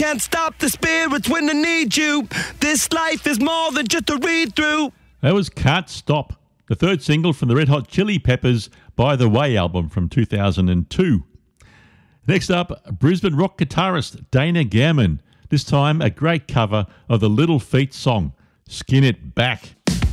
can't stop the spirits when they need you. This life is more than just a read-through. That was Can't Stop, the third single from the Red Hot Chili Peppers' By the Way album from 2002. Next up, Brisbane rock guitarist Dana Gammon. This time a great cover of the Little Feat song, Skin It Back.